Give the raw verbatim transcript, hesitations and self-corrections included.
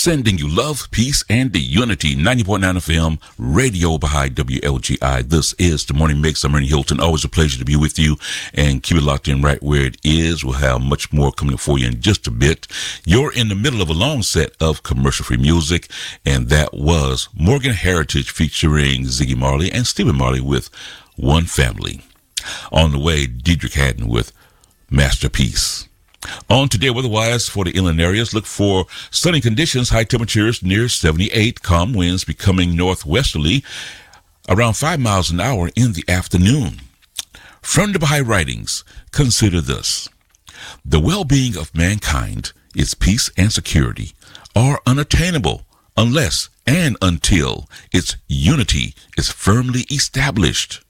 sending you love, peace, and the unity. ninety point nine F M, Radio Baha'i W L G I. This is the Morning Mix. I'm Ernie Hilton. Always a pleasure to be with you, and keep it locked in right where it is. We'll have much more coming for you in just a bit. You're in the middle of a long set of commercial-free music, and that was Morgan Heritage featuring Ziggy Marley and Stephen Marley with One Family. On the way, Diedrich Haddon with Masterpiece. On today, weather-wise for the inland areas, look for sunny conditions, high temperatures near seventy-eight, calm winds becoming northwesterly around five miles an hour in the afternoon. From the Baha'i writings, consider this. The well-being of mankind, its peace and security, are unattainable unless and until its unity is firmly established.